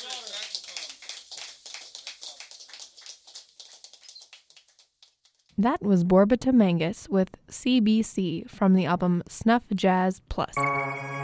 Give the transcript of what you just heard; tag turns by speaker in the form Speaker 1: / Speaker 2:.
Speaker 1: That was Borbota Mangus with CBC from the album Snuff Jazz Plus.